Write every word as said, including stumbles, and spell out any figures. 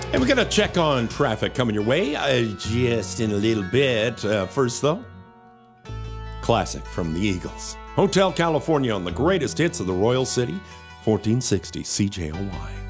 And we're going to check on traffic coming your way uh, just in a little bit. Uh, first, though, classic from the Eagles. Hotel California on the greatest hits of the Royal City, fourteen sixty C J O Y.